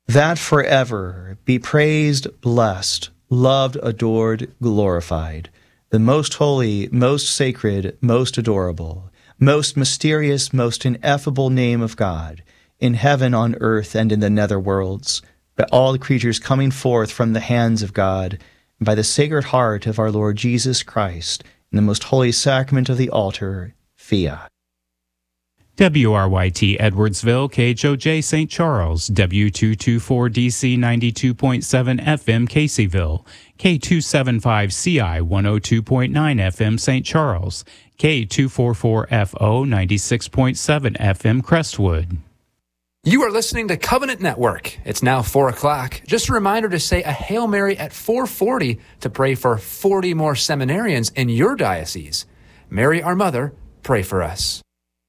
that forever be praised, blessed, loved, adored, glorified, the most holy, most sacred, most adorable, most mysterious, most ineffable name of God, in heaven, on earth, and in the nether worlds, by all the creatures coming forth from the hands of God, and by the Sacred Heart of our Lord Jesus Christ, in the most holy sacrament of the altar, Fiat. WRYT Edwardsville, KHOJ St. Charles, W224DC 92.7 FM Caseyville, K275CI 102.9 FM St. Charles, K244FO 96.7 FM Crestwood. You are listening to Covenant Network. It's now 4 o'clock. Just a reminder to say a Hail Mary at 4:40 to pray for 40 more seminarians in your diocese. Mary, our Mother, pray for us.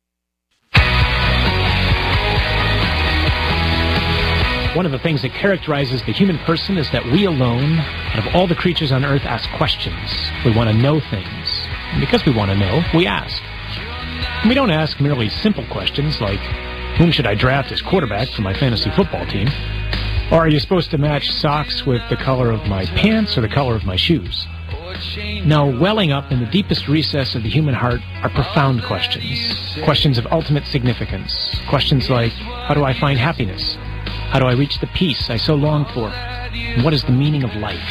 One of the things that characterizes the human person is that we alone, out of all the creatures on earth, ask questions. We want to know things. And because we want to know, we ask. And we don't ask merely simple questions like, whom should I draft as quarterback for my fantasy football team? Or are you supposed to match socks with the color of my pants or the color of my shoes? No, welling up in the deepest recess of the human heart are profound questions. Questions of ultimate significance. Questions like, how do I find happiness? How do I reach the peace I so long for? And what is the meaning of life?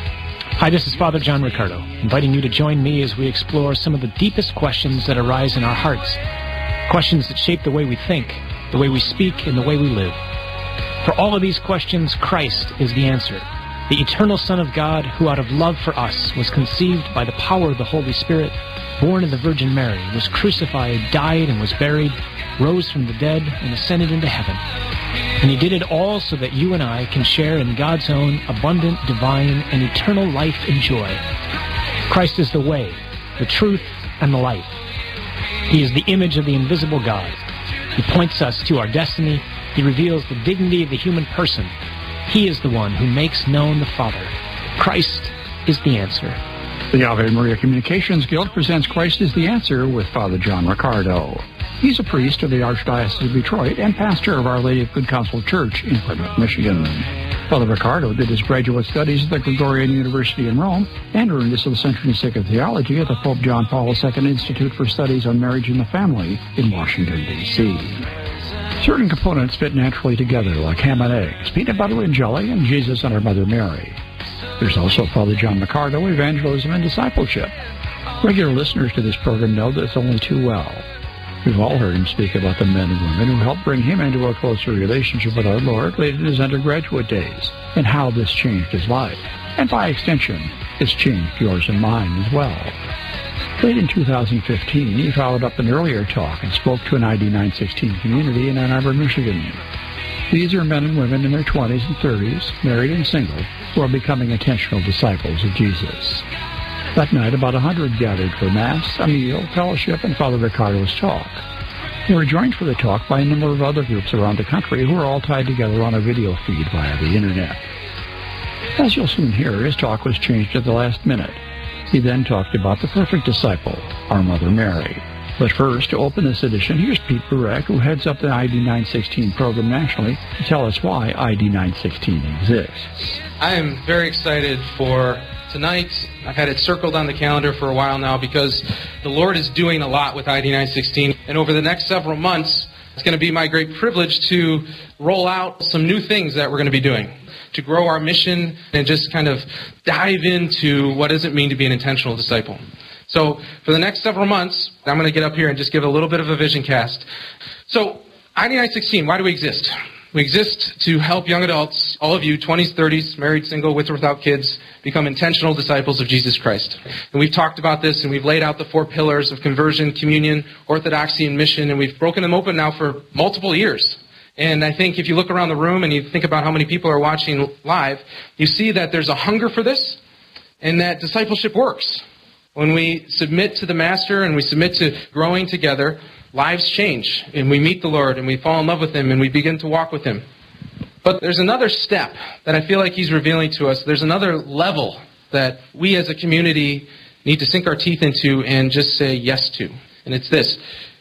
Hi, this is Father John Riccardo, inviting you to join me as we explore some of the deepest questions that arise in our hearts. Questions that shape the way we think, the way we speak, and the way we live. For all of these questions, Christ is the answer. The eternal Son of God, who out of love for us was conceived by the power of the Holy Spirit, born of the Virgin Mary, was crucified, died, and was buried, rose from the dead, and ascended into heaven. And he did it all so that you and I can share in God's own abundant, divine, and eternal life and joy. Christ is the way, the truth, and the life. He is the image of the invisible God. He points us to our destiny. He reveals the dignity of the human person. He is the one who makes known the Father. Christ is the answer. The Ave Maria Communications Guild presents Christ is the Answer with Father John Riccardo. He's a priest of the Archdiocese of Detroit and pastor of Our Lady of Good Counsel Church in Plymouth, Michigan. Father Riccardo did his graduate studies at the Gregorian University in Rome and earned his licentiate in theology at the Pope John Paul II Institute for Studies on Marriage and the Family in Washington, D.C. Certain components fit naturally together, like ham and eggs, peanut butter and jelly, and Jesus and our Mother Mary. There's also Father John Riccardo, Evangelism and Discipleship. Regular listeners to this program know this only too well. We've all heard him speak about the men and women who helped bring him into a closer relationship with our Lord late in his undergraduate days, and how this changed his life. And by extension, it's changed yours and mine as well. Late in 2015, he followed up an earlier talk and spoke to an ID 916 community in Ann Arbor, Michigan. These are men and women in their 20s and 30s, married and single, who are becoming intentional disciples of Jesus. That night, about 100 gathered for Mass, a meal, fellowship, and Father Riccardo's talk. They were joined for the talk by a number of other groups around the country who are all tied together on a video feed via the Internet. As you'll soon hear, his talk was changed at the last minute. He then talked about the perfect disciple, our Mother Mary. But first, to open this edition, here's Pete Burek, who heads up the ID 916 program nationally, to tell us why ID 916 exists. I am very excited for tonight. I've had it circled on the calendar for a while now because the Lord is doing a lot with ID 916. And over the next several months, it's going to be my great privilege to roll out some new things that we're going to be doing, to grow our mission and just kind of dive into what does it mean to be an intentional disciple. So for the next several months, I'm going to get up here and just give a little bit of a vision cast. So ID 916, why do we exist? We exist to help young adults, all of you, 20s, 30s, married, single, with or without kids, become intentional disciples of Jesus Christ. And we've talked about this, and we've laid out the 4 pillars of conversion, communion, orthodoxy, and mission, and we've broken them open now for multiple years. And I think if you look around the room and you think about how many people are watching live, you see that there's a hunger for this, and that discipleship works. When we submit to the Master and we submit to growing together, lives change, and we meet the Lord, and we fall in love with Him, and we begin to walk with Him. But there's another step that I feel like He's revealing to us. There's another level that we as a community need to sink our teeth into and just say yes to. And it's this.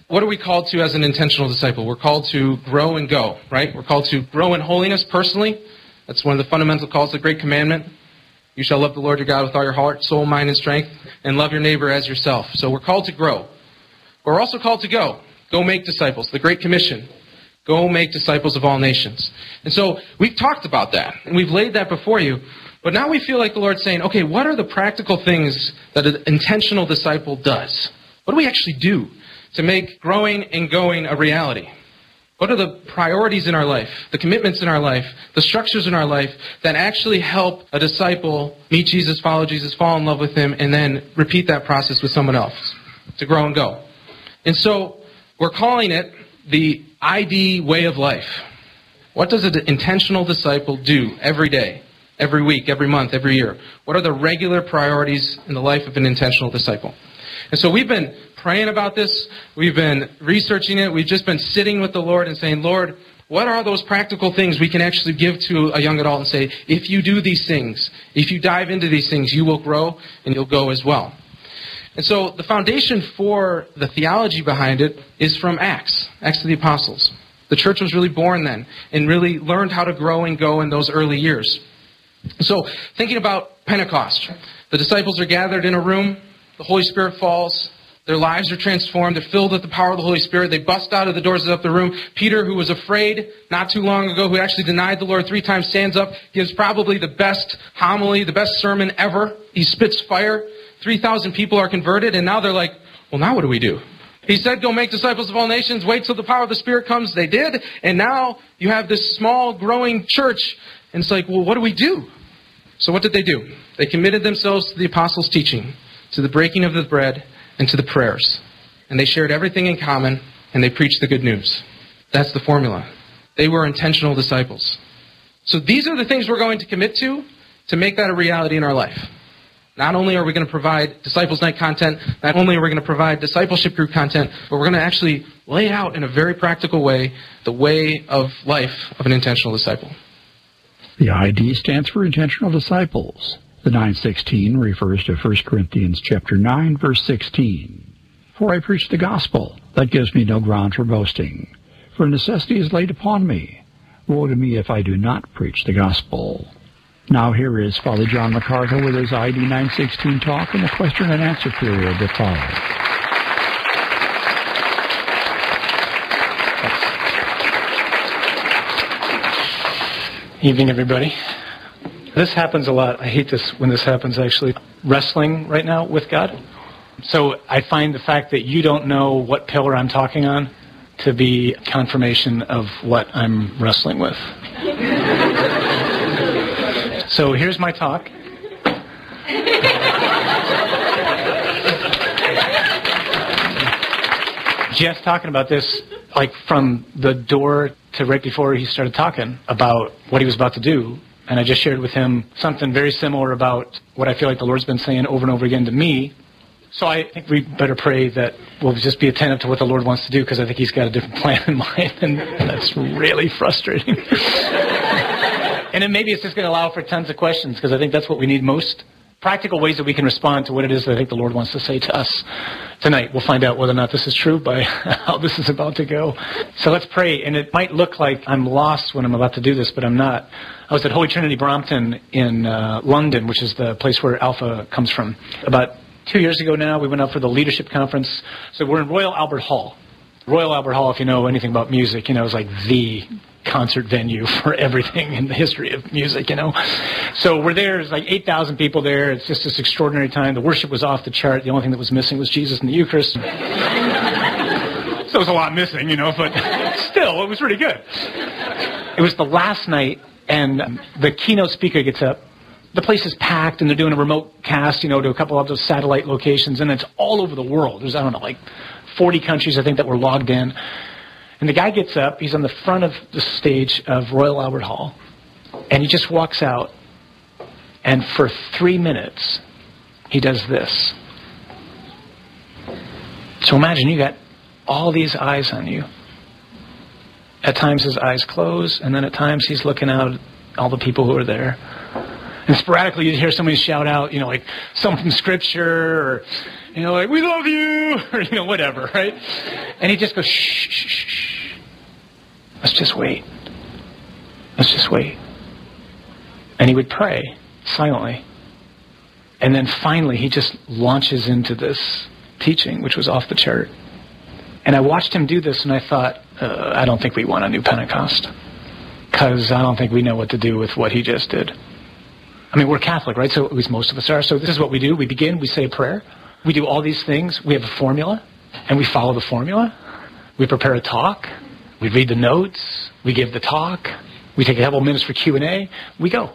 what are we called to as an intentional disciple? We're called to grow and go, right? We're called to grow in holiness personally. That's one of the fundamental calls, the Great Commandment. You shall love the Lord your God with all your heart, soul, mind, and strength, and love your neighbor as yourself. So we're called to grow. We're also called to go. Go make disciples. The Great Commission. Go make disciples of all nations. And so we've talked about that, and we've laid that before you. But now we feel like the Lord's saying, okay, what are the practical things that an intentional disciple does? What do we actually do to make growing and going a reality? What are the priorities in our life, the commitments in our life, the structures in our life that actually help a disciple meet Jesus, follow Jesus, fall in love with him, and then repeat that process with someone else to grow and go? And so we're calling it the ID way of life. What does an intentional disciple do every day, every week, every month, every year? What are the regular priorities in the life of an intentional disciple? And so we've been praying about this. We've been researching it. We've just been sitting with the Lord and saying, Lord, what are those practical things we can actually give to a young adult and say, if you do these things, if you dive into these things, you will grow and you'll go as well. And so the foundation for the theology behind it is from Acts of the Apostles. The church was really born then and really learned how to grow and go in those early years. So thinking about Pentecost, the disciples are gathered in a room, the Holy Spirit falls, their lives are transformed, they're filled with the power of the Holy Spirit, they bust out of the doors of the room. Peter, who was afraid not too long ago, who actually denied the Lord 3 times, stands up, gives probably the best homily, the best sermon ever. He spits fire. 3,000 people are converted, and now they're like, well, now what do we do? He said, go make disciples of all nations, wait till the power of the Spirit comes. They did, and now you have this small, growing church, and it's like, well, what do we do? So what did they do? They committed themselves to the apostles' teaching, to the breaking of the bread, and to the prayers. And they shared everything in common, and they preached the good news. That's the formula. They were intentional disciples. So these are the things we're going to commit to make that a reality in our life. Not only are we going to provide Disciples Night content, not only are we going to provide discipleship group content, but we're going to actually lay out in a very practical way the way of life of an intentional disciple. The ID stands for intentional disciples. The 9:16 refers to 1 Corinthians chapter 9, verse 16. For I preach the gospel, that gives me no ground for boasting. For necessity is laid upon me. Woe to me if I do not preach the gospel. Now here is Father John MacArthur with his ID 916 talk and the question and answer period that follows. Evening, everybody. This happens a lot. I hate this when this happens, actually. Wrestling right now with God. So I find the fact that you don't know what pillar I'm talking on to be confirmation of what I'm wrestling with. So here's my talk. Jeff's talking about this, like from the door to right before he started talking about what he was about to do. And I just shared with him something very similar about what I feel like the Lord's been saying over and over again to me. So I think we better pray that we'll just be attentive to what the Lord wants to do, because I think he's got a different plan in mind, and that's really frustrating. And then maybe it's just going to allow for tons of questions, because I think that's what we need most. Practical ways that we can respond to what it is that I think the Lord wants to say to us tonight. We'll find out whether or not this is true by how this is about to go. So let's pray. And it might look like I'm lost when I'm about to do this, but I'm not. I was at Holy Trinity Brompton in London, which is the place where Alpha comes from. About 2 years ago now, we went up for the leadership conference. So we're in Royal Albert Hall. Royal Albert Hall, if you know anything about music, is like the concert venue for everything in the history of music, So we're there. There's like 8,000 people there. It's just this extraordinary time. The worship was off the chart. The only thing that was missing was Jesus and the Eucharist. So there was a lot missing, but still, it was really good. It was the last night, and the keynote speaker gets up. The place is packed, and they're doing a remote cast, to a couple of those satellite locations, and it's all over the world. There's, 40 countries, I think, that were logged in. And the guy gets up, he's on the front of the stage of Royal Albert Hall, and he just walks out, and for 3 minutes, he does this. So imagine you got all these eyes on you. At times his eyes close, and then at times he's looking out at all the people who are there. And sporadically you'd hear somebody shout out, like something from Scripture, or, like, we love you, or, whatever, right? And he'd just go, shh, shh, shh, shh. Let's just wait. Let's just wait. And he would pray silently. And then finally he just launches into this teaching, which was off the chart. And I watched him do this and I thought, I don't think we want a new Pentecost. Because I don't think we know what to do with what he just did. I mean, we're Catholic, right? So at least most of us are. So this is what we do. We begin, we say a prayer. We do all these things. We have a formula, and we follow the formula. We prepare a talk. We read the notes. We give the talk. We take a couple minutes for Q&A. We go.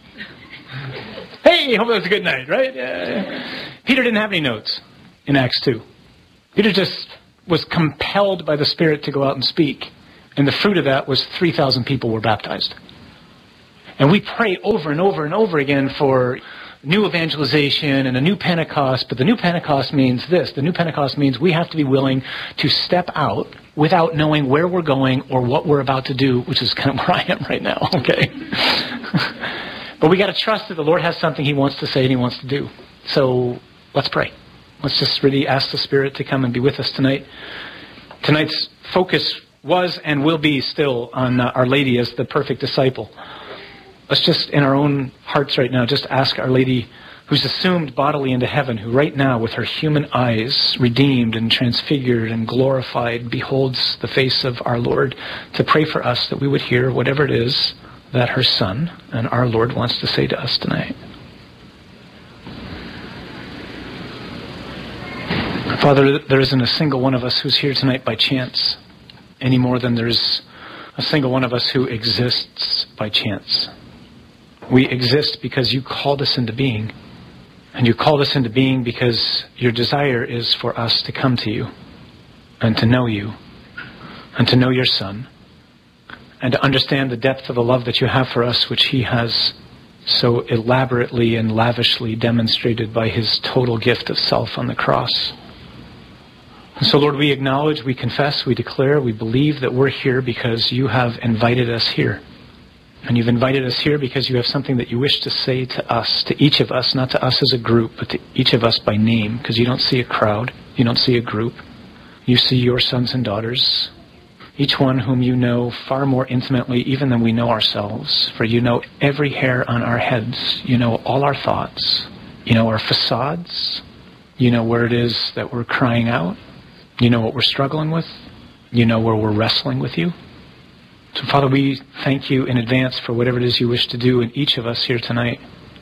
Hey, hope that was a good night, right? Peter didn't have any notes in Acts 2. Peter just was compelled by the Spirit to go out and speak. And the fruit of that was 3,000 people were baptized. And we pray over and over and over again for new evangelization and a new Pentecost. But the new Pentecost means this. The new Pentecost means we have to be willing to step out without knowing where we're going or what we're about to do, which is kind of where I am right now, okay? But we got to trust that the Lord has something he wants to say and he wants to do. So let's pray. Let's just really ask the Spirit to come and be with us tonight. Tonight's focus was and will be still on Our Lady as the perfect disciple. Let's just, in our own hearts right now, just ask Our Lady, who's assumed bodily into heaven, who right now, with her human eyes, redeemed and transfigured and glorified, beholds the face of our Lord, to pray for us that we would hear whatever it is that her Son and our Lord wants to say to us tonight. Father, there isn't a single one of us who's here tonight by chance, any more than there's a single one of us who exists by chance. We exist because you called us into being. And you called us into being because your desire is for us to come to you and to know you and to know your Son and to understand the depth of the love that you have for us, which he has so elaborately and lavishly demonstrated by his total gift of self on the cross. And so, Lord, we acknowledge, we confess, we declare, we believe that we're here because you have invited us here. And you've invited us here because you have something that you wish to say to us, to each of us, not to us as a group, but to each of us by name, because you don't see a crowd, you don't see a group. You see your sons and daughters, each one whom you know far more intimately even than we know ourselves, for you know every hair on our heads. You know all our thoughts. You know our facades. You know where it is that we're crying out. You know what we're struggling with. You know where we're wrestling with you. So, Father, we thank you in advance for whatever it is you wish to do in each of us here tonight.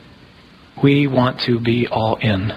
We want to be all in.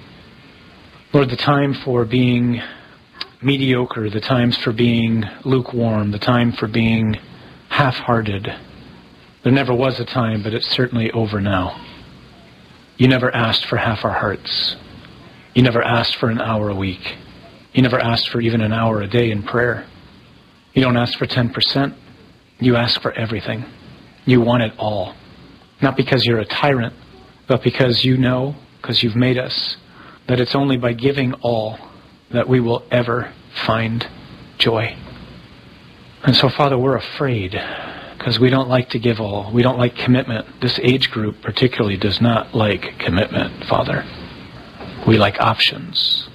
Lord, the time for being mediocre, the times for being lukewarm, the time for being half-hearted. There never was a time, but it's certainly over now. You never asked for half our hearts. You never asked for an hour a week. You never asked for even an hour a day in prayer. You don't ask for 10%. You ask for everything. You want it all. Not because you're a tyrant, but because you know, because you've made us, that it's only by giving all that we will ever find joy. And so, Father, we're afraid because we don't like to give all. We don't like commitment. This age group particularly does not like commitment, Father. We like options.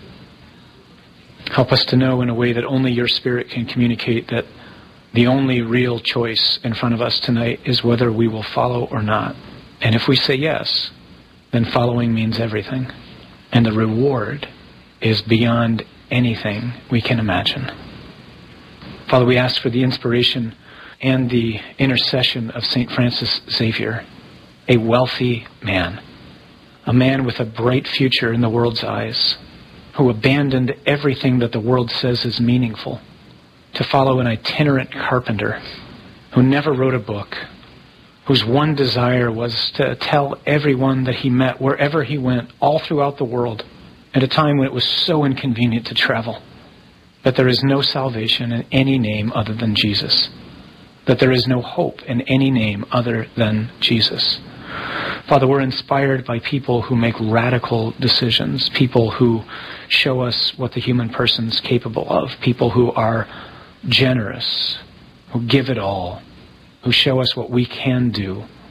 Help us to know in a way that only your Spirit can communicate that the only real choice in front of us tonight is whether we will follow or not. And if we say yes, then following means everything. And the reward is beyond anything we can imagine. Father, we ask for the inspiration and the intercession of St. Francis Xavier, a wealthy man, a man with a bright future in the world's eyes, who abandoned everything that the world says is meaningful to follow an itinerant carpenter who never wrote a book, whose one desire was to tell everyone that he met, wherever he went, all throughout the world, at a time when it was so inconvenient to travel, that there is no salvation in any name other than Jesus, that there is no hope in any name other than Jesus. Father, we're inspired by people who make radical decisions, people who show us what the human person's capable of, people who are generous, who give it all, who show us what we can do.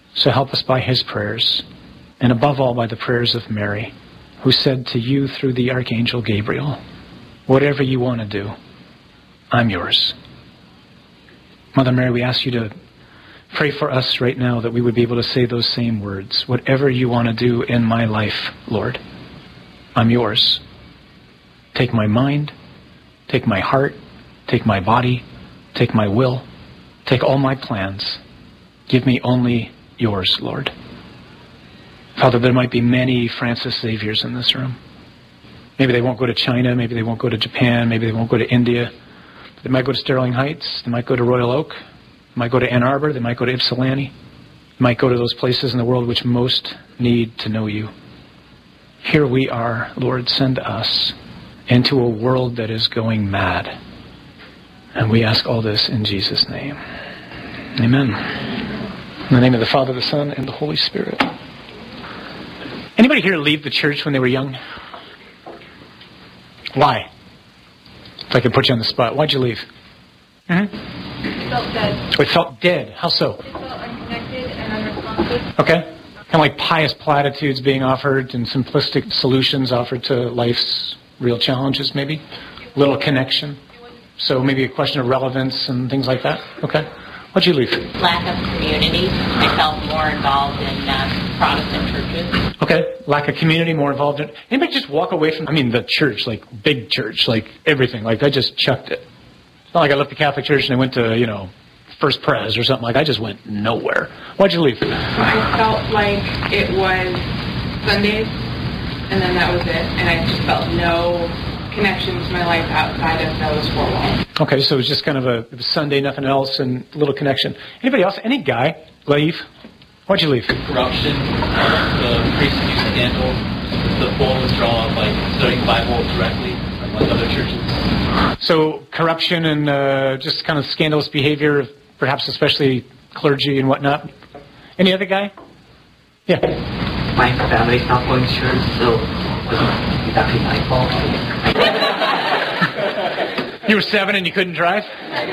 So help us by his prayers, and above all by the prayers of Mary, who said to you through the Archangel Gabriel, whatever you want to do, I'm yours. Mother Mary, we ask you to pray for us right now that we would be able to say those same words. Whatever you want to do in my life, Lord, I'm yours. Take my mind, take my heart, take my body, take my will, take all my plans. Give me only yours, Lord. Father, there might be many Francis Xaviers in this room. Maybe they won't go to China, maybe they won't go to Japan, maybe they won't go to India. They might go to Sterling Heights, they might go to Royal Oak, they might go to Ann Arbor, they might go to Ypsilanti, they might go to those places in the world which most need to know you. Here we are, Lord, send us into a world that is going mad. And we ask all this in Jesus' name. Amen. In the name of the Father, the Son, and the Holy Spirit. Anybody here leave the church when they were young? Why? If I could put you on the spot, why'd you leave? It felt dead. Oh, it felt dead. How so? It felt unconnected and unresponsive. Okay. Kind of like pious platitudes being offered and simplistic solutions offered to life's real challenges, maybe? Little connection. So maybe a question of relevance and things like that? Okay. Why'd you leave? Lack of community. I felt more involved in Protestant churches. Okay. Lack of community, more involved in... Anybody just walk away from, the church, like big church, like everything. Like I just chucked it. It's not like I left the Catholic Church and I went to, First Pres or something. Like I just went nowhere. Why'd you leave? I felt like it was Sundays and then that was it. And I just felt no connection to my life outside of those four walls. Okay, so it was just kind of it was Sunday, nothing else, and a little connection. Anybody else? Any guy leave? Why'd you leave? Corruption, the priest abuse scandal, the full withdrawal of studying the Bible directly, like other churches. So corruption and just kind of scandalous behavior, perhaps especially clergy and whatnot. Any other guy? Yeah. My family stopped going to church, so it wasn't exactly my fault. You were 7 and you couldn't drive?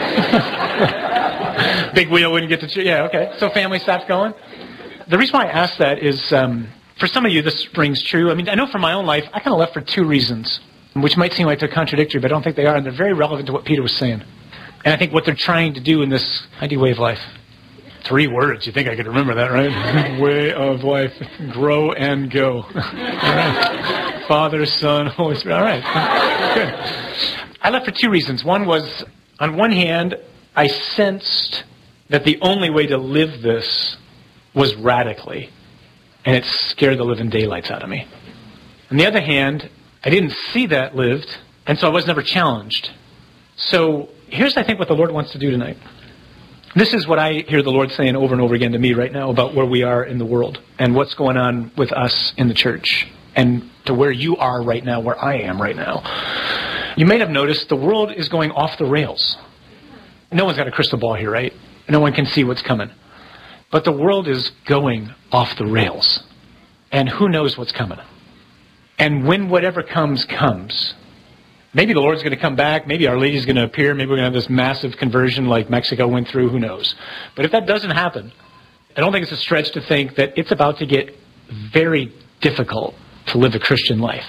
Big wheel wouldn't get to church. Yeah, okay. So family stopped going? The reason why I ask that is, for some of you this rings true. I know for my own life, I kind of left for 2 reasons, which might seem like they're contradictory, but I don't think they are, and they're very relevant to what Peter was saying. And I think what they're trying to do in this ideal way of life. 3 words. You think I could remember that, right? Way of life. Grow and go. Father, Son, Holy Spirit. All right. Good. I left for 2 reasons. One was, on one hand, I sensed that the only way to live this was radically. And it scared the living daylights out of me. On the other hand, I didn't see that lived, and so I was never challenged. So here's, I think, what the Lord wants to do tonight. This is what I hear the Lord saying over and over again to me right now about where we are in the world and what's going on with us in the church and to where you are right now, where I am right now. You may have noticed the world is going off the rails. No one's got a crystal ball here, right? No one can see what's coming. But the world is going off the rails. And who knows what's coming? And when whatever comes, comes. Maybe the Lord's going to come back. Maybe Our Lady's going to appear. Maybe we're going to have this massive conversion like Mexico went through. Who knows? But if that doesn't happen, I don't think it's a stretch to think that it's about to get very difficult to live a Christian life.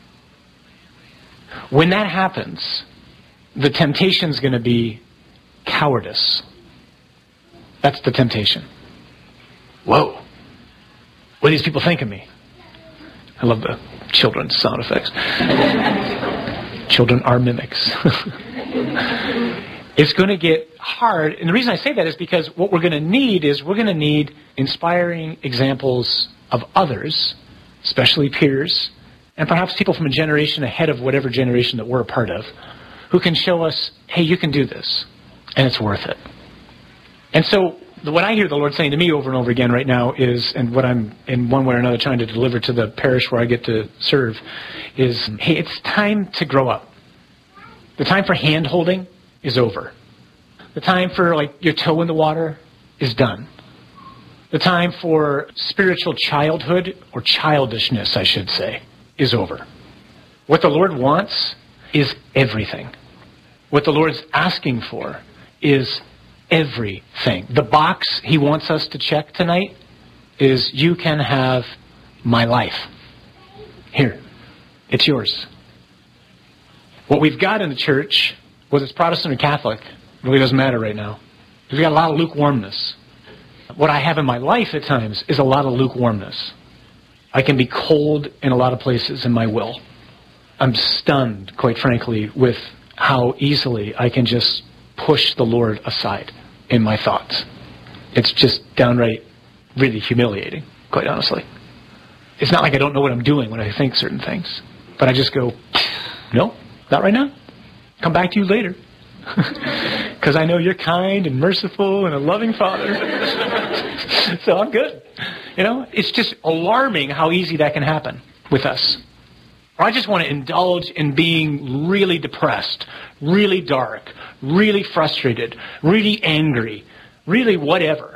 When that happens, the temptation's going to be cowardice. That's the temptation. Whoa. What do these people think of me? I love the children's sound effects. Children are mimics. It's going to get hard. And the reason I say that is because what we're going to need is we're going to need inspiring examples of others, especially peers, and perhaps people from a generation ahead of whatever generation that we're a part of, who can show us, hey, you can do this, and it's worth it. And so what I hear the Lord saying to me over and over again right now is, and what I'm in one way or another trying to deliver to the parish where I get to serve, is, hey, it's time to grow up. The time for hand-holding is over. The time for, your toe in the water is done. The time for spiritual childhood, or childishness, I should say, is over. What the Lord wants is everything. What the Lord's asking for is everything. The box He wants us to check tonight is you can have my life. Here, it's yours. What we've got in the church, whether it's Protestant or Catholic, really doesn't matter right now. We've got a lot of lukewarmness. What I have in my life at times is a lot of lukewarmness. I can be cold in a lot of places in my will. I'm stunned, quite frankly, with how easily I can just push the Lord aside in my thoughts. It's just downright really humiliating, quite honestly. It's not like I don't know what I'm doing when I think certain things. But I just go, no, not right now. Come back to you later. Because I know you're kind and merciful and a loving Father. So I'm good. You know, it's just alarming how easy that can happen with us. Or I just want to indulge in being really depressed, really dark, really frustrated, really angry, really whatever.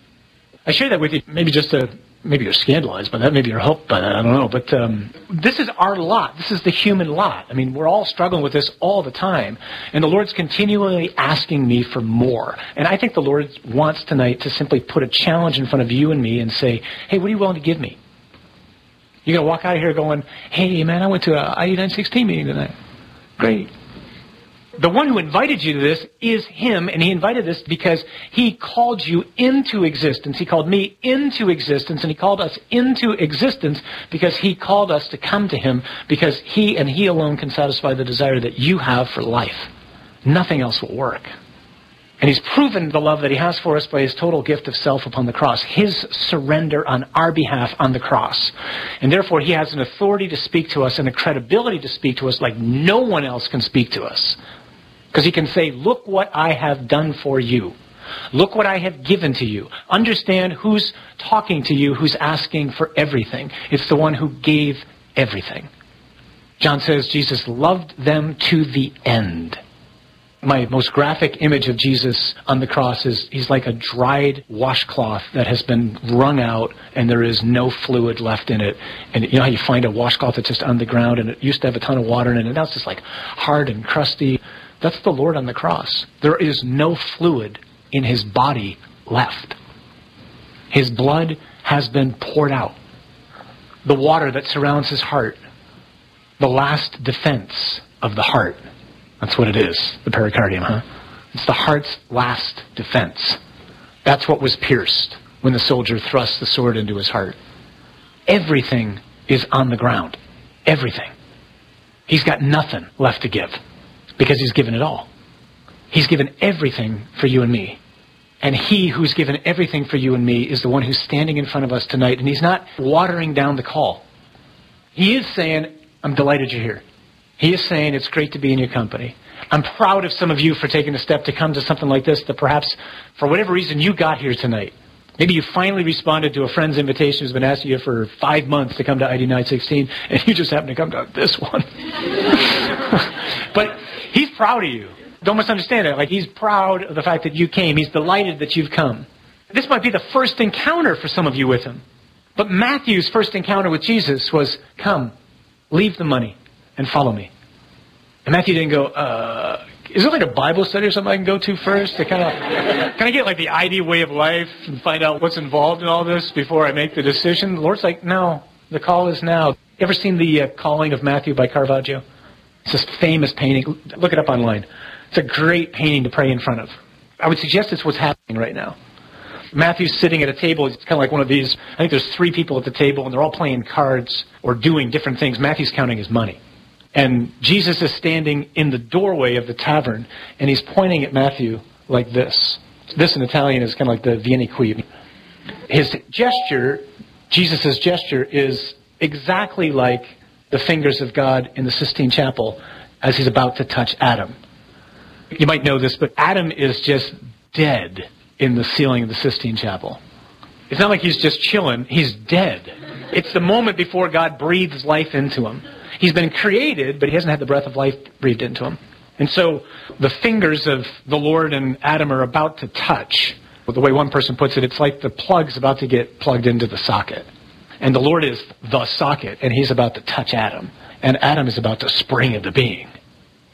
I share that with you maybe just to, maybe you're scandalized by that, maybe you're helped by that, I don't know. But this is our lot. This is the human lot. I mean, we're all struggling with this all the time. And the Lord's continually asking me for more. And I think the Lord wants tonight to simply put a challenge in front of you and me and say, hey, what are you willing to give me? You're going to walk out of here going, hey, man, I went to a ID916 meeting tonight. Great. The one who invited you to this is Him, and He invited this because He called you into existence. He called me into existence, and He called us into existence because He called us to come to Him, because He and He alone can satisfy the desire that you have for life. Nothing else will work. And He's proven the love that He has for us by His total gift of self upon the cross, His surrender on our behalf on the cross. And therefore, He has an authority to speak to us and a credibility to speak to us like no one else can speak to us. Because He can say, look what I have done for you. Look what I have given to you. Understand who's talking to you, who's asking for everything. It's the one who gave everything. John says Jesus loved them to the end. My most graphic image of Jesus on the cross is He's like a dried washcloth that has been wrung out and there is no fluid left in it. And you know how you find a washcloth that's just on the ground and it used to have a ton of water in it and now it's just like hard and crusty. That's the Lord on the cross. There is no fluid in His body left. His blood has been poured out. The water that surrounds His heart, the last defense of the heart. That's what it is, the pericardium, huh? It's the heart's last defense. That's what was pierced when the soldier thrust the sword into his heart. Everything is on the ground. Everything. He's got nothing left to give because He's given it all. He's given everything for you and me. And He who's given everything for you and me is the one who's standing in front of us tonight. And He's not watering down the call. He is saying, I'm delighted you're here. He is saying it's great to be in your company. I'm proud of some of you for taking the step to come to something like this that perhaps for whatever reason you got here tonight. Maybe you finally responded to a friend's invitation who's been asking you for 5 months to come to ID916 and you just happen to come to this one. But He's proud of you. Don't misunderstand it. Like He's proud of the fact that you came. He's delighted that you've come. This might be the first encounter for some of you with Him. But Matthew's first encounter with Jesus was, come, leave the money and follow me. And Matthew didn't go, is there like a Bible study or something I can go to first to can I get like the ID way of life and find out what's involved in all this before I make the decision? The Lord's like, no, the call is now. You ever seen the Calling of Matthew by Caravaggio? It's this famous painting. Look it up online. It's a great painting to pray in front of. I would suggest it's what's happening right now. Matthew's sitting at a table. It's kind of like one of these. I think there's 3 people at the table, and they're all playing cards or doing different things. Matthew's counting his money. And Jesus is standing in the doorway of the tavern, and He's pointing at Matthew like this. This in Italian is kind of like the Vieni qui. His gesture, Jesus' gesture, is exactly like the fingers of God in the Sistine Chapel as He's about to touch Adam. You might know this, but Adam is just dead in the ceiling of the Sistine Chapel. It's not like he's just chilling. He's dead. It's the moment before God breathes life into him. He's been created, but he hasn't had the breath of life breathed into him. And so the fingers of the Lord and Adam are about to touch. Well, the way one person puts it, it's like the plug's about to get plugged into the socket. And the Lord is the socket, and he's about to touch Adam. And Adam is about to spring into being.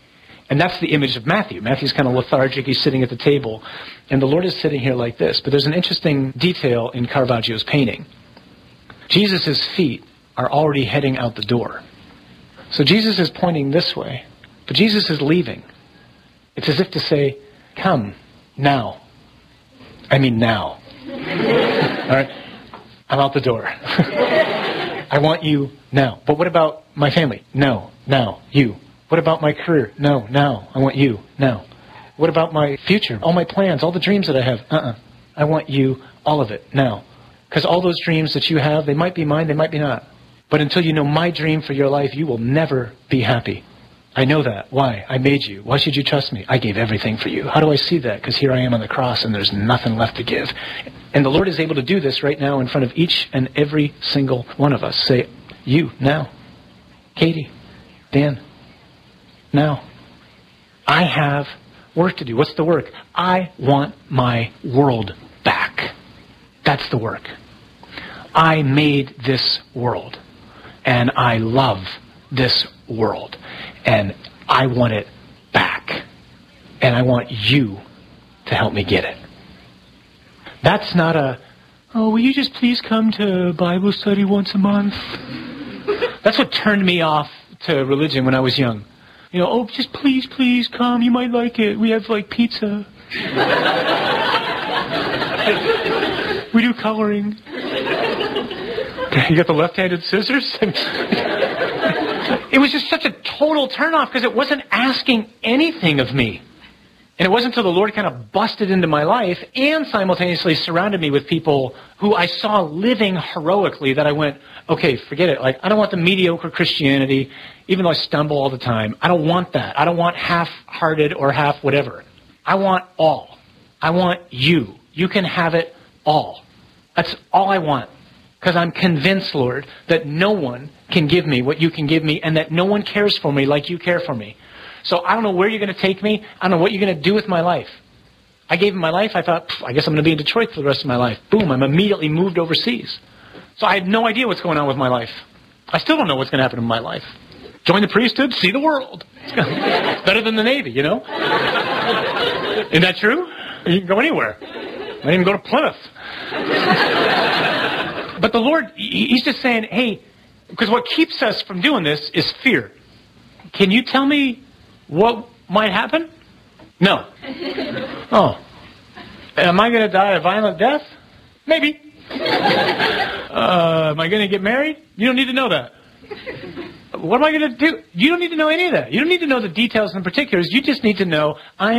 And that's the image of Matthew. Matthew's kind of lethargic. He's sitting at the table. And the Lord is sitting here like this. But there's an interesting detail in Caravaggio's painting. Jesus' feet are already heading out the door. So Jesus is pointing this way. But Jesus is leaving. It's as if to say, come, now. I mean now. All right? I'm out the door. I want you now. But what about my family? No, now, you. What about my career? No, now. I want you now. What about my future? All my plans, all the dreams that I have? I want you, all of it, now. Because all those dreams that you have, they might be mine, they might be not. But until you know my dream for your life, you will never be happy. I know that. Why? I made you. Why should you trust me? I gave everything for you. How do I see that? Because here I am on the cross and there's nothing left to give. And the Lord is able to do this right now in front of each and every single one of us. Say, you, now. Katie, Dan, now. I have work to do. What's the work? I want my world back. That's the work. I made this world. And I love this world. And I want it back. And I want you to help me get it. That's not a, oh, will you just please come to Bible study once a month? That's what turned me off to religion when I was young. You know, oh, just please come. You might like it. We have, like, pizza. We do coloring. You got the left-handed scissors? It was just such a total turnoff because it wasn't asking anything of me. And it wasn't until the Lord kind of busted into my life and simultaneously surrounded me with people who I saw living heroically that I went, okay, forget it. Like, I don't want the mediocre Christianity, even though I stumble all the time. I don't want that. I don't want half-hearted or half whatever. I want all. I want you. You can have it all. That's all I want. Because I'm convinced, Lord, that no one can give me what you can give me and that no one cares for me like you care for me. So I don't know where you're going to take me. I don't know what you're going to do with my life. I gave him my life. I thought, I guess I'm going to be in Detroit for the rest of my life. Boom, I'm immediately moved overseas. So I had no idea what's going on with my life. I still don't know what's going to happen in my life. Join the priesthood, see the world. It's better than the Navy, you know? Isn't that true? You can go anywhere. Might even go to Plymouth. But the Lord, He's just saying, hey, because what keeps us from doing this is fear. Can you tell me what might happen? No. Oh. Am I going to die a violent death? Maybe. Am I going to get married? You don't need to know that. What am I going to do? You don't need to know any of that. You don't need to know the details and particulars. You just need to know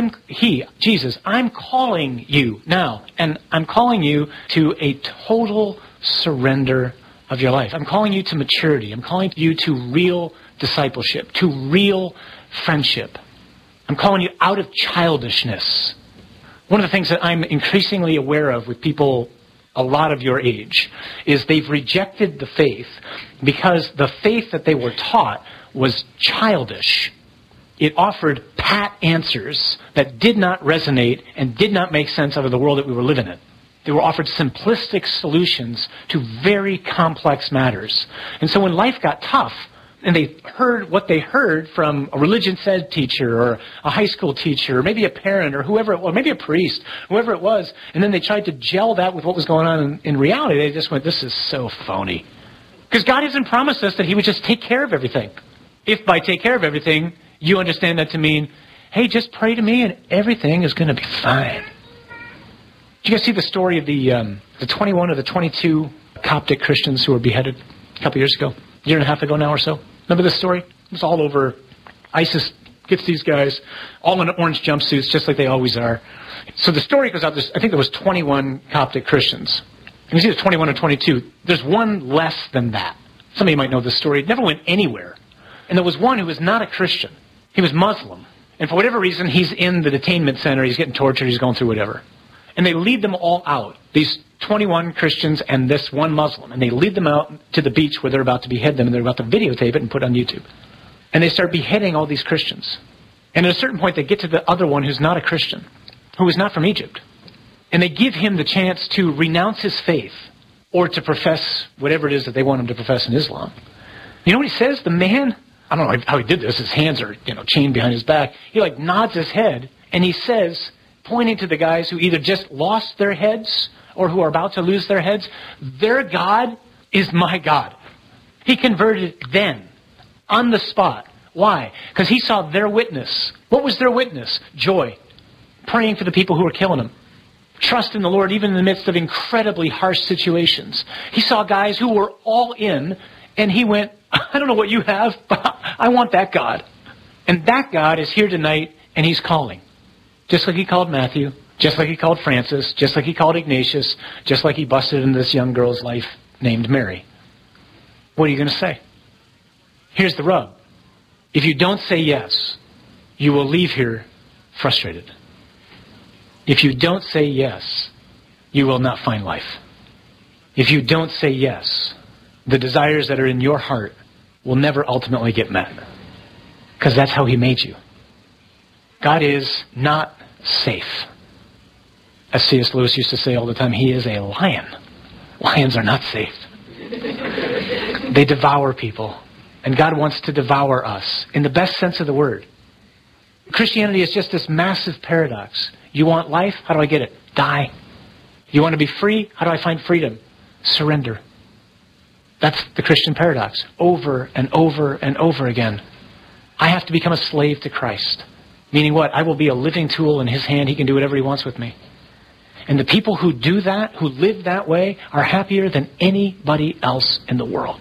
Jesus, I'm calling you now. And I'm calling you to a total surrender of your life. I'm calling you to maturity. I'm calling you to real discipleship, to real friendship. I'm calling you out of childishness. One of the things that I'm increasingly aware of with people a lot of your age is they've rejected the faith because the faith that they were taught was childish. It offered pat answers that did not resonate and did not make sense out of the world that we were living in. They were offered simplistic solutions to very complex matters. And so when life got tough, and they heard what they heard from a religion ed teacher or a high school teacher or maybe a parent or whoever it was, maybe a priest, whoever it was, and then they tried to gel that with what was going on in reality, they just went, this is so phony. Because God hasn't promised us that He would just take care of everything. If by take care of everything, you understand that to mean, hey, just pray to me and everything is going to be fine. Did you guys see the story of the 21 or the 22 Coptic Christians who were beheaded a couple years ago? A year and a half ago now or so? Remember this story? It's all over. ISIS gets these guys all in orange jumpsuits, just like they always are. So the story goes out, I think there was 21 Coptic Christians. It was either 21 or 22. There's one less than that. Some of you might know this story. It never went anywhere. And there was one who was not a Christian. He was Muslim. And for whatever reason, he's in the detainment center. He's getting tortured. He's going through whatever. And they lead them all out. These 21 Christians and this one Muslim. And they lead them out to the beach where they're about to behead them. And they're about to videotape it and put it on YouTube. And they start beheading all these Christians. And at a certain point, they get to the other one who's not a Christian, who is not from Egypt. And they give him the chance to renounce his faith or to profess whatever it is that they want him to profess in Islam. You know what he says? The man I don't know how he did this. His hands are, chained behind his back. He nods his head and he says, pointing to the guys who either just lost their heads or who are about to lose their heads, their God is my God. He converted then, on the spot. Why? Because he saw their witness. What was their witness? Joy. Praying for the people who were killing him. Trust in the Lord even in the midst of incredibly harsh situations. He saw guys who were all in, and he went, I don't know what you have, but I want that God. And that God is here tonight, and he's calling. Just like he called Matthew, just like he called Francis, just like he called Ignatius, just like he busted into this young girl's life named Mary. What are you going to say? Here's the rub. If you don't say yes, you will leave here frustrated. If you don't say yes, you will not find life. If you don't say yes, the desires that are in your heart will never ultimately get met. Because that's how he made you. God is not safe. As C.S. Lewis used to say all the time, he is a lion. Lions are not safe. They devour people. And God wants to devour us in the best sense of the word. Christianity is just this massive paradox. You want life? How do I get it? Die. You want to be free? How do I find freedom? Surrender. That's the Christian paradox. Over and over and over again. I have to become a slave to Christ. Meaning what? I will be a living tool in his hand. He can do whatever he wants with me. And the people who do that, who live that way, are happier than anybody else in the world.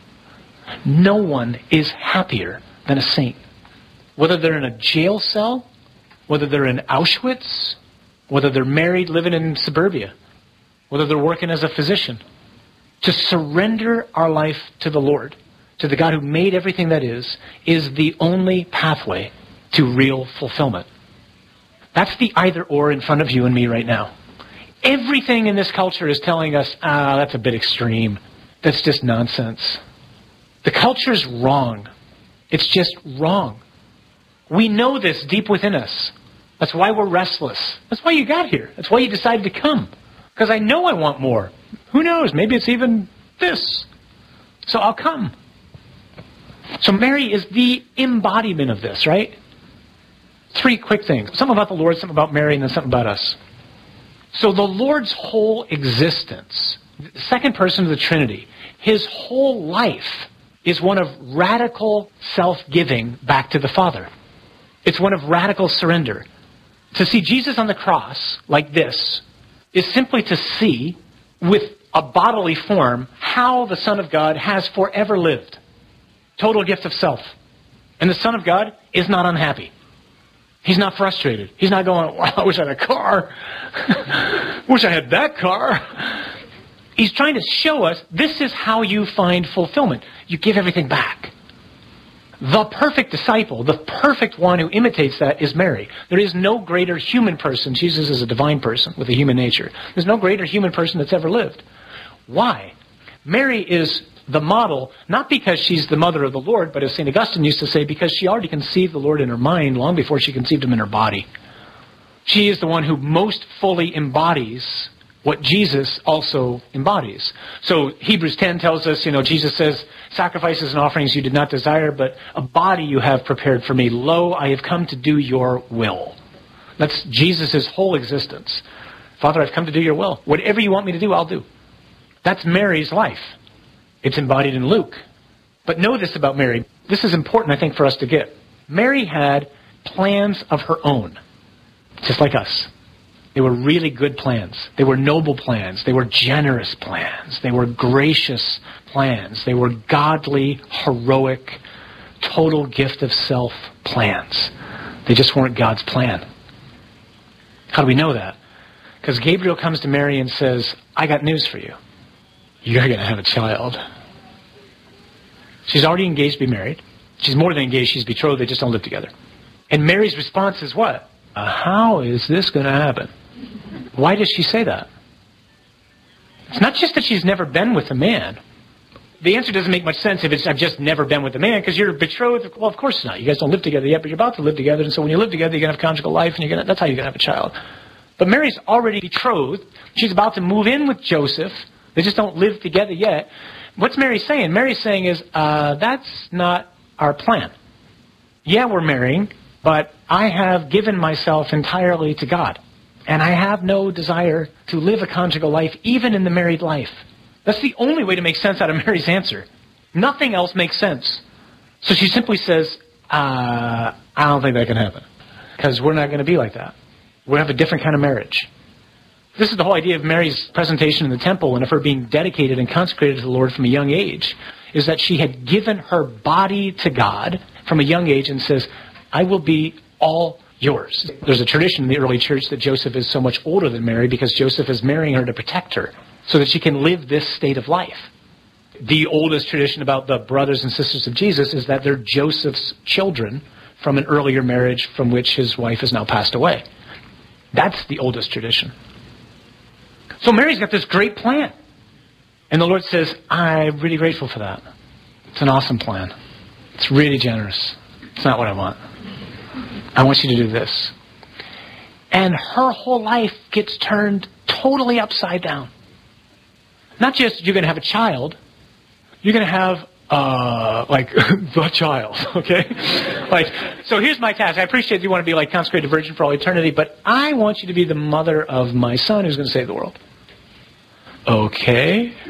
No one is happier than a saint. Whether they're in a jail cell, whether they're in Auschwitz, whether they're married living in suburbia, whether they're working as a physician. To surrender our life to the Lord, to the God who made everything that is the only pathway to real fulfillment. That's the either or in front of you and me right now. Everything in this culture is telling us, that's a bit extreme. That's just nonsense. The culture's wrong. It's just wrong. We know this deep within us. That's why we're restless. That's why you got here. That's why you decided to come. Because I know I want more. Who knows? Maybe it's even this. So I'll come. So Mary is the embodiment of this, right? 3 quick things. Some about the Lord, some about Mary, and then something about us. So the Lord's whole existence, the second person of the Trinity, his whole life is one of radical self-giving back to the Father. It's one of radical surrender. To see Jesus on the cross like this is simply to see with a bodily form how the Son of God has forever lived. Total gift of self. And the Son of God is not unhappy. He's not frustrated. He's not going, wow, I wish I had a car. Wish I had that car. He's trying to show us this is how you find fulfillment. You give everything back. The perfect disciple, the perfect one who imitates that is Mary. There is no greater human person. Jesus is a divine person with a human nature. There's no greater human person that's ever lived. Why? Mary is the model, not because she's the mother of the Lord, but as St. Augustine used to say, because she already conceived the Lord in her mind long before she conceived him in her body. She is the one who most fully embodies what Jesus also embodies. So Hebrews 10 tells us, Jesus says, sacrifices and offerings you did not desire, but a body you have prepared for me. Lo, I have come to do your will. That's Jesus' whole existence. Father, I've come to do your will. Whatever you want me to do, I'll do. That's Mary's life. It's embodied in Luke. But know this about Mary. This is important, I think, for us to get. Mary had plans of her own, just like us. They were really good plans. They were noble plans. They were generous plans. They were gracious plans. They were godly, heroic, total gift of self plans. They just weren't God's plan. How do we know that? Because Gabriel comes to Mary and says, I got news for you. You're going to have a child. She's already engaged to be married. She's more than engaged. She's betrothed. They just don't live together. And Mary's response is what? How is this going to happen? Why does she say that? It's not just that she's never been with a man. The answer doesn't make much sense if it's, I've just never been with a man, because you're betrothed. Well, of course not. You guys don't live together yet, but you're about to live together. And so when you live together, you're going to have conjugal life, and that's how you're going to have a child. But Mary's already betrothed. She's about to move in with Joseph. They just don't live together yet. What's Mary saying? Mary's saying is, that's not our plan. Yeah, we're marrying, but I have given myself entirely to God. And I have no desire to live a conjugal life, even in the married life. That's the only way to make sense out of Mary's answer. Nothing else makes sense. So she simply says, I don't think that can happen. Because we're not going to be like that. We'll have a different kind of marriage. This is the whole idea of Mary's presentation in the temple and of her being dedicated and consecrated to the Lord from a young age, is that she had given her body to God from a young age and says, I will be all yours. There's a tradition in the early church that Joseph is so much older than Mary because Joseph is marrying her to protect her so that she can live this state of life. The oldest tradition about the brothers and sisters of Jesus is that they're Joseph's children from an earlier marriage from which his wife has now passed away. That's the oldest tradition. So Mary's got this great plan. And the Lord says, I'm really grateful for that. It's an awesome plan. It's really generous. It's not what I want. I want you to do this. And her whole life gets turned totally upside down. Not just you're going to have a child, you're going to have, the child, okay? So here's my task. I appreciate you want to be like consecrated virgin for all eternity, but I want you to be the mother of my son who's going to save the world. Okay.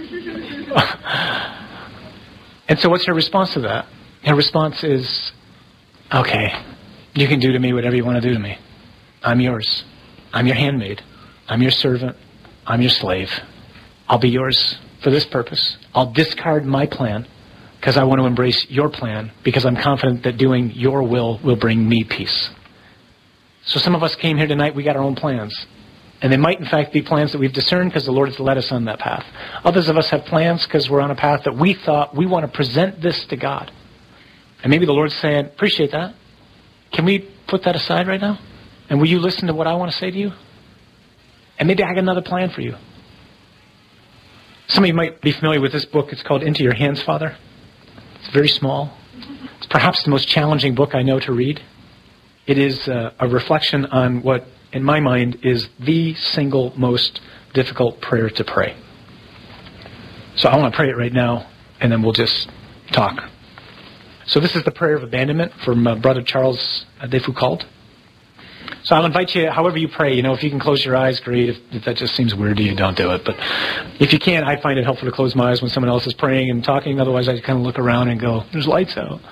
And so what's her response to that? Her response is, okay, you can do to me whatever you want to do to me. I'm yours. I'm your handmaid. I'm your servant. I'm your slave. I'll be yours for this purpose. I'll discard my plan because I want to embrace your plan because I'm confident that doing your will bring me peace. So some of us came here tonight, we got our own plans. And they might, in fact, be plans that we've discerned because the Lord has led us on that path. Others of us have plans because we're on a path that we thought we want to present this to God. And maybe the Lord's saying, appreciate that. Can we put that aside right now? And will you listen to what I want to say to you? And maybe I got another plan for you. Some of you might be familiar with this book. It's called Into Your Hands, Father. It's very small. It's perhaps the most challenging book I know to read. It is a reflection on what, in my mind, is the single most difficult prayer to pray. So I want to pray it right now, and then we'll just talk. So this is the prayer of abandonment from Brother Charles de Foucault. So I'll invite you, however you pray, if you can close your eyes, great. If that just seems weird to you, don't do it. But if you can't, I find it helpful to close my eyes when someone else is praying and talking. Otherwise, I kind of look around and go, there's lights out.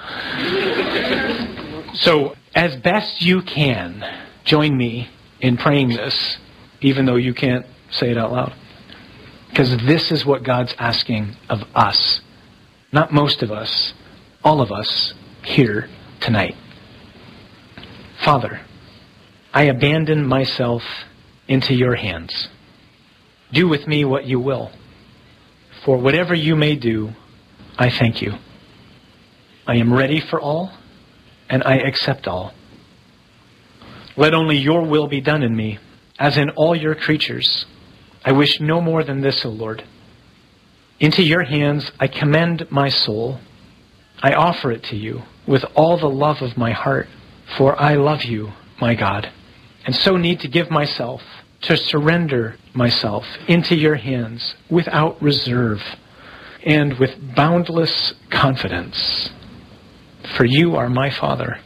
So as best you can, join me in praying this, even though you can't say it out loud. Because this is what God's asking of us. Not most of us, all of us here tonight. Father, I abandon myself into your hands. Do with me what you will. For whatever you may do, I thank you. I am ready for all, and I accept all. Let only your will be done in me, as in all your creatures. I wish no more than this, O Lord. Into your hands I commend my soul. I offer it to you with all the love of my heart, for I love you, my God, and so need to give myself, to surrender myself into your hands without reserve and with boundless confidence. For you are my Father.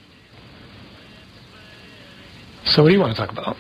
So what do you want to talk about?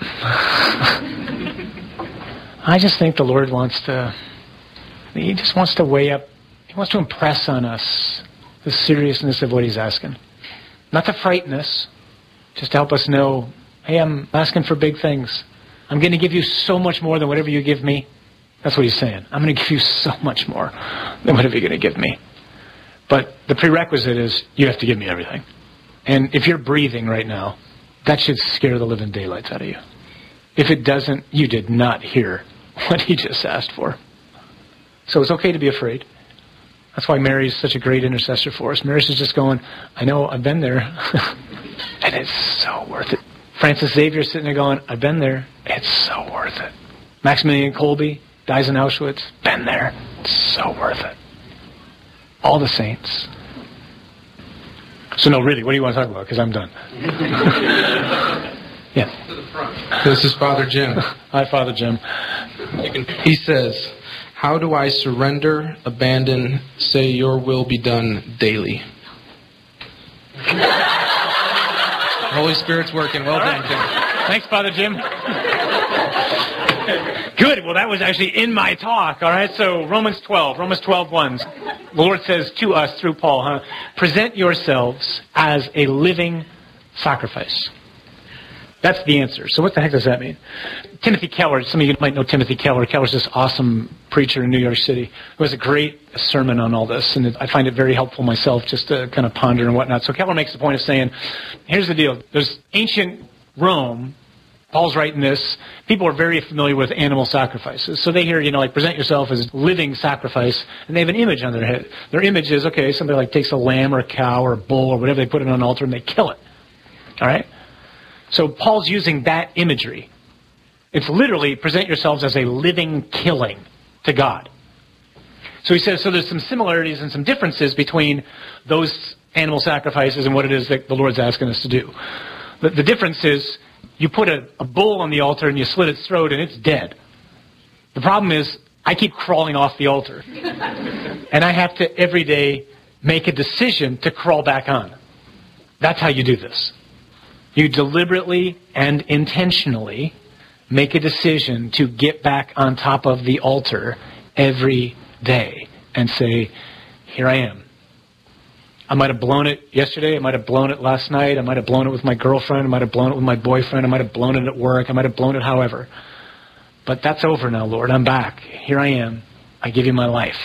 I just think the Lord He just wants to weigh up, He wants to impress on us the seriousness of what He's asking. Not to frighten us, just to help us know, hey, I'm asking for big things. I'm going to give you so much more than whatever you give me. That's what He's saying. I'm going to give you so much more than whatever you're going to give me. But the prerequisite is you have to give me everything. And if you're breathing right now, that should scare the living daylights out of you. If it doesn't, you did not hear what He just asked for. So it's okay to be afraid. That's why Mary's such a great intercessor for us. Mary's just going, I know, I've been there. And it's so worth it. Francis Xavier's sitting there going, I've been there. It's so worth it. Maximilian Kolbe dies in Auschwitz. Been there. It's so worth it. All the saints. So no, really, what do you want to talk about? Because I'm done. Yeah. To the front. This is Father Jim. Hi, Father Jim. He says, how do I surrender, abandon, say your will be done daily? Holy Spirit's working. Well done, Tim. Thanks, Father Jim. Good. Well, that was actually in my talk. All right. So Romans 12:1. The Lord says to us through Paul, present yourselves as a living sacrifice. That's the answer. So what the heck does that mean? Timothy Keller, some of you might know Timothy Keller. Keller's this awesome preacher in New York City who has a great sermon on all this, and I find it very helpful myself just to kind of ponder and whatnot. So Keller makes the point of saying, here's the deal. There's ancient Rome. Paul's writing this. People are very familiar with animal sacrifices. So they hear, like present yourself as a living sacrifice, and they have an image on their head. Their image is, okay, somebody like takes a lamb or a cow or a bull or whatever, they put it on an altar and they kill it. All right? So Paul's using that imagery. It's literally present yourselves as a living killing to God. So he says, so there's some similarities and some differences between those animal sacrifices and what it is that the Lord's asking us to do. The difference is you put a bull on the altar and you slit its throat and it's dead. The problem is I keep crawling off the altar. And I have to every day make a decision to crawl back on. That's how you do this. You deliberately and intentionally make a decision to get back on top of the altar every day and say, here I am. I might have blown it yesterday. I might have blown it last night. I might have blown it with my girlfriend. I might have blown it with my boyfriend. I might have blown it at work. I might have blown it however. But that's over now, Lord. I'm back. Here I am. I give you my life.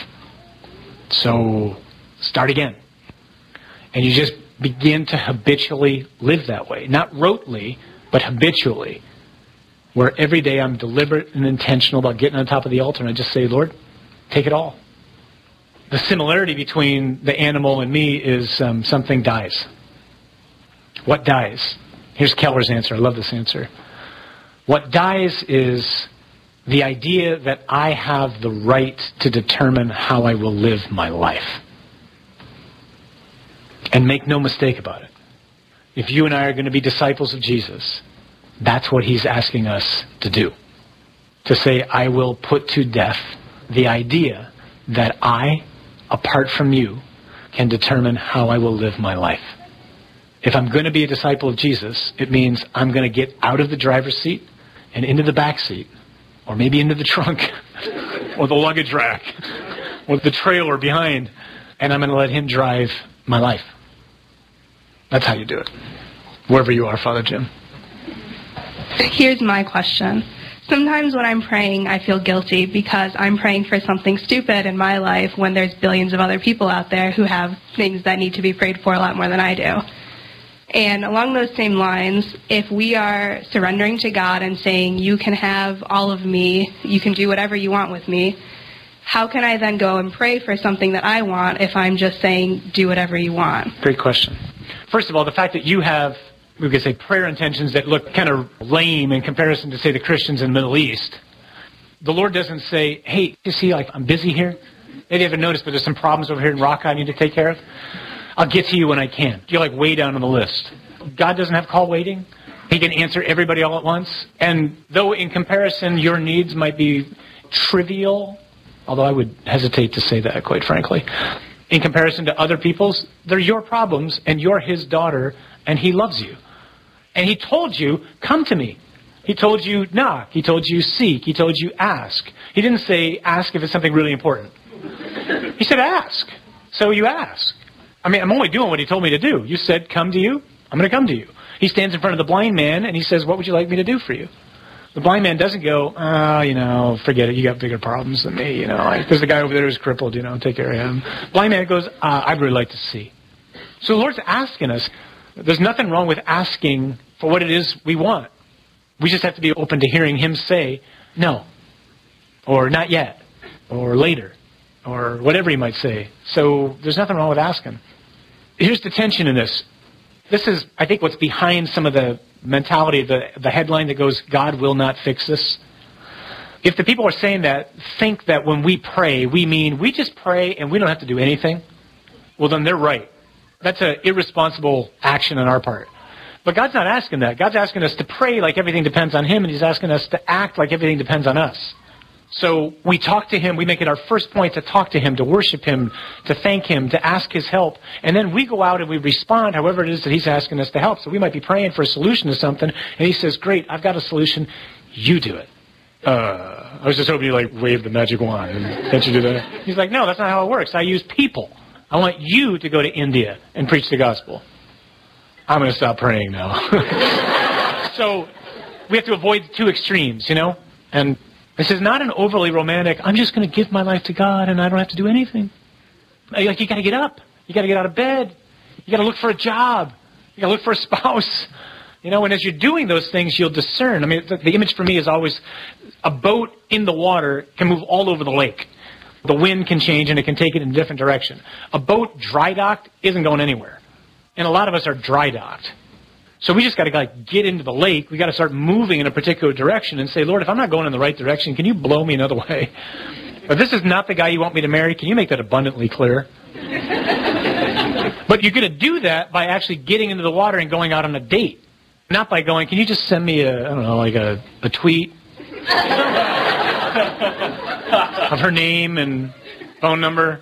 So start again. And you just begin to habitually live that way. Not rotely, but habitually. Where every day I'm deliberate and intentional about getting on top of the altar and I just say, Lord, take it all. The similarity between the animal and me is something dies. What dies? Here's Keller's answer. I love this answer. What dies is the idea that I have the right to determine how I will live my life. And make no mistake about it. If you and I are going to be disciples of Jesus, that's what he's asking us to do. To say, I will put to death the idea that I, apart from you, can determine how I will live my life. If I'm going to be a disciple of Jesus, it means I'm going to get out of the driver's seat and into the back seat, or maybe into the trunk, or the luggage rack, or the trailer behind, and I'm going to let him drive my life. That's how you do it. Wherever you are, Father Jim. Here's my question. Sometimes when I'm praying, I feel guilty because I'm praying for something stupid in my life when there's billions of other people out there who have things that need to be prayed for a lot more than I do. And along those same lines, if we are surrendering to God and saying, you can have all of me, you can do whatever you want with me, how can I then go and pray for something that I want if I'm just saying, do whatever you want? Great question. First of all, the fact that you have, we could say, prayer intentions that look kind of lame in comparison to, say, the Christians in the Middle East. The Lord doesn't say, hey, you see, like, I'm busy here. Maybe you haven't noticed, but there's some problems over here in Rock I need to take care of. I'll get to you when I can. You're like way down on the list. God doesn't have call waiting. He can answer everybody all at once. And though in comparison your needs might be trivial, although I would hesitate to say that, quite frankly, in comparison to other people's, they're your problems, and you're his daughter, and he loves you. And he told you, come to me. He told you, knock. He told you, seek. He told you, ask. He didn't say, ask if it's something really important. He said, ask. So you ask. I mean, I'm only doing what he told me to do. You said, come to you. I'm going to come to you. He stands in front of the blind man, and he says, what would you like me to do for you? The blind man doesn't go, forget it. You got bigger problems than me. There's the guy over there who's crippled, take care of him. Blind man goes, I'd really like to see. So the Lord's asking us. There's nothing wrong with asking for what it is we want. We just have to be open to hearing him say, no, or not yet, or later, or whatever he might say. So there's nothing wrong with asking. Here's the tension in this. This is, I think, what's behind some of the mentality, the headline that goes, God will not fix this. If the people are saying that, think that when we pray, we mean we just pray and we don't have to do anything, well, then they're right. That's an irresponsible action on our part. But God's not asking that. God's asking us to pray like everything depends on him, and he's asking us to act like everything depends on us. So we talk to him, we make it our first point to talk to him, to worship him, to thank him, to ask his help. And then we go out and we respond however it is that he's asking us to help. So we might be praying for a solution to something, and he says, great, I've got a solution, you do it. I was just hoping you wave the magic wand. Can't you do that? He's like, no, that's not how it works. I use people. I want you to go to India and preach the gospel. I'm going to stop praying now. So we have to avoid the two extremes, And this is not an overly romantic, I'm just going to give my life to God and I don't have to do anything. You got to get up. You got to get out of bed. You got to look for a job. You got to look for a spouse. And as you're doing those things, you'll discern. I mean, the image for me is always a boat in the water can move all over the lake. The wind can change and it can take it in a different direction. A boat dry docked isn't going anywhere. And a lot of us are dry docked. So we just got to get into the lake. We got to start moving in a particular direction and say, Lord, if I'm not going in the right direction, can you blow me another way? If this is not the guy you want me to marry, can you make that abundantly clear? But you're going to do that by actually getting into the water and going out on a date. Not by going, can you just send me a tweet of her name and phone number?